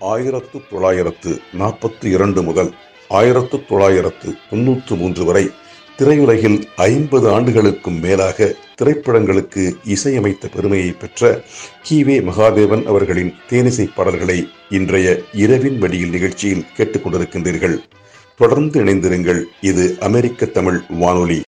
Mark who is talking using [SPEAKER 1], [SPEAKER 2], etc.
[SPEAKER 1] 1942 முதல் 1993 வரை திரையுலகில் 50 ஆண்டுகளுக்கும் மேலாக திரைப்படங்களுக்கு இசையமைத்த பெருமையை பெற்ற கி.வே. மகாதேவன் அவர்களின் தேனிசை பாடல்களை இன்றைய இரவின் வழியில் நிகழ்ச்சியில் கேட்டுக்கொண்டிருக்கின்றீர்கள். தொடர்ந்து இணைந்திருங்கள். இது அமெரிக்க தமிழ் வானொலி.